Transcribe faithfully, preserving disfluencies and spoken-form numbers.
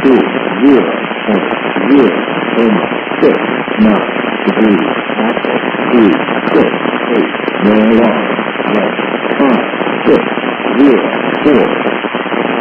two, zero point zero comma six nine degrees. Alpha three six eight. No alarm. Left five six zero four.